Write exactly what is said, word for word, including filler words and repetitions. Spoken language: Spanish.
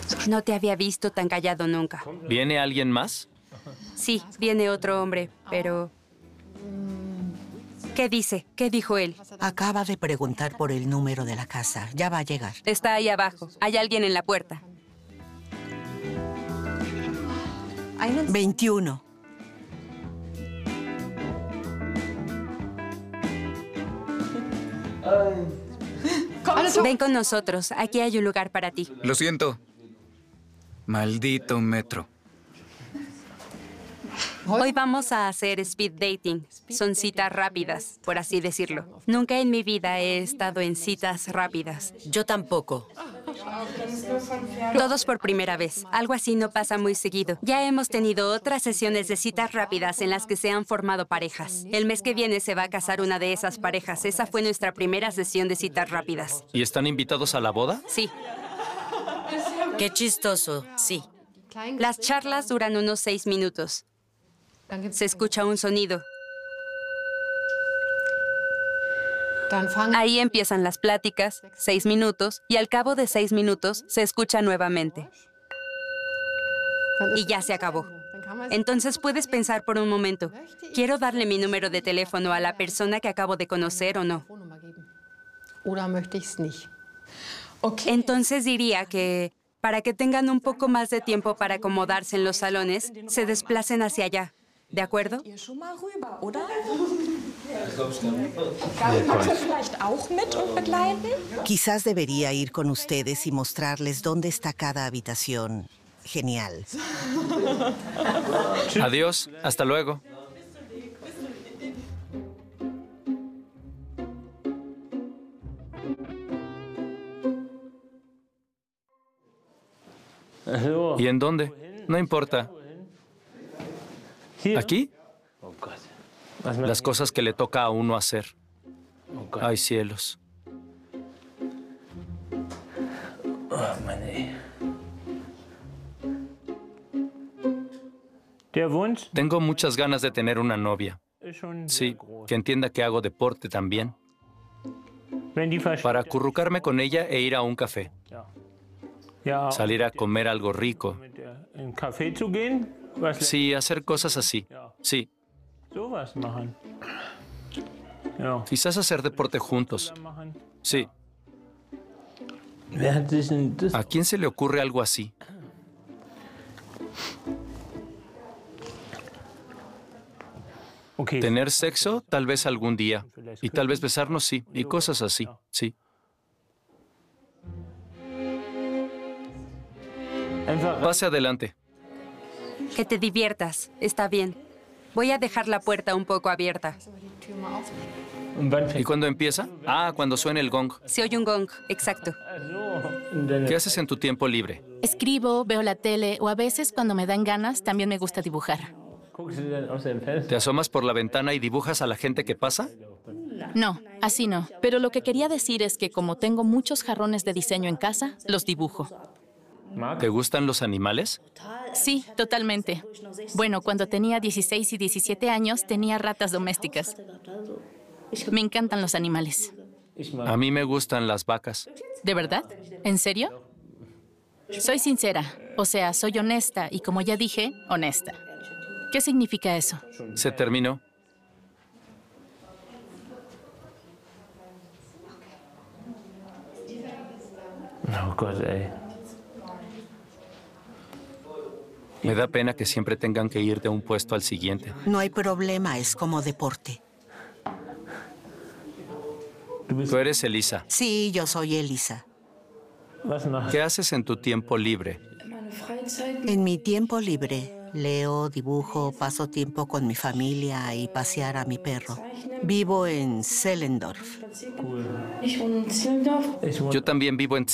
No te había visto tan callado nunca. ¿Viene alguien más? Sí, viene otro hombre, pero... ¿Qué dice? ¿Qué dijo él? Acaba de preguntar por el número de la casa. Ya va a llegar. Está ahí abajo. Hay alguien en la puerta. veintiuno. Ven con nosotros. Aquí hay un lugar para ti. Lo siento. Maldito metro. Hoy vamos a hacer speed dating. Son citas rápidas, por así decirlo. Nunca en mi vida he estado en citas rápidas. Yo tampoco. Todos por primera vez. Algo así no pasa muy seguido. Ya hemos tenido otras sesiones de citas rápidas en las que se han formado parejas. El mes que viene se va a casar una de esas parejas. Esa fue nuestra primera sesión de citas rápidas. ¿Y están invitados a la boda? Sí. Qué chistoso, sí. Las charlas duran unos seis minutos. Se escucha un sonido. Ahí empiezan las pláticas, seis minutos, y al cabo de seis minutos se escucha nuevamente. Y ya se acabó. Entonces puedes pensar por un momento, ¿quiero darle mi número de teléfono a la persona que acabo de conocer o no? Entonces diría que, para que tengan un poco más de tiempo para acomodarse en los salones, se desplacen hacia allá. ¿De acuerdo? Quizás debería ir con ustedes y mostrarles dónde está cada habitación. Genial. Adiós. Hasta luego. ¿Y en dónde? No importa. ¿Aquí? Las cosas que le toca a uno hacer. Ay, cielos. Tengo muchas ganas de tener una novia. Sí, que entienda que hago deporte también. Para acurrucarme con ella e ir a un café. Salir a comer algo rico. Sí, hacer cosas así. Sí. Quizás hacer deporte juntos. Sí. ¿A quién se le ocurre algo así? Tener sexo, tal vez algún día. Y tal vez besarnos, sí. Y cosas así, sí. Pase adelante. Que te diviertas. Está bien. Voy a dejar la puerta un poco abierta. ¿Y cuándo empieza? Ah, cuando suene el gong. Se oye un gong, exacto. ¿Qué haces en tu tiempo libre? Escribo, veo la tele o a veces cuando me dan ganas también me gusta dibujar. ¿Te asomas por la ventana y dibujas a la gente que pasa? No, así no. Pero lo que quería decir es que como tengo muchos jarrones de diseño en casa, los dibujo. ¿Te gustan los animales? Sí, totalmente. Bueno, cuando tenía dieciséis y diecisiete años, tenía ratas domésticas. Me encantan los animales. A mí me gustan las vacas. ¿De verdad? ¿En serio? Soy sincera, o sea, soy honesta y, como ya dije, honesta. ¿Qué significa eso? Se terminó. Oh, God, ey. Me da pena que siempre tengan que ir de un puesto al siguiente. No hay problema, es como deporte. Tú eres Elisa. Sí, yo soy Elisa. ¿Qué haces en tu tiempo libre? En mi tiempo libre, leo, dibujo, paso tiempo con mi familia y pasear a mi perro. Vivo en Zehlendorf. Yo también vivo en